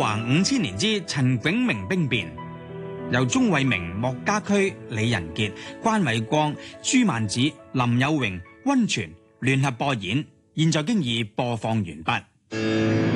橫5000年之陳炯明兵變，由鍾偉明、莫家駒、李仁傑、關偉光、朱萬子、林有榮、溫泉聯合播演，現在經已播放完畢。